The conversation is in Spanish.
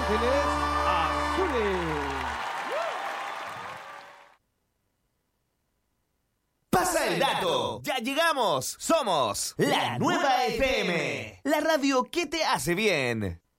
Ángeles Azules. ¡Pasa el dato! ¡Ya llegamos! Somos la Nueva FM, la radio que te hace bien.